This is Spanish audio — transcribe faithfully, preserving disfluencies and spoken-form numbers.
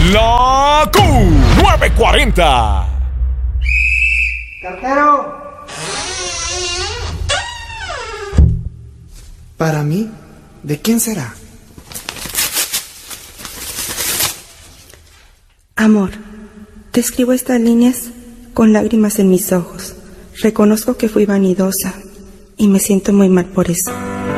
La Q nueve cuarenta. ¡Cartero! Para mí, ¿de quién será? Amor, te escribo estas líneas con lágrimas en mis ojos. Reconozco que fui vanidosa y me siento muy mal por eso.